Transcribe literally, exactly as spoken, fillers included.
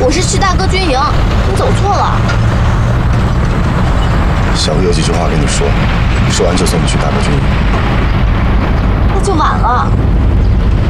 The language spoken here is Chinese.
我是去大哥军营，你走错了。 小哥有几句话跟你说，说完就送你去大哥军营。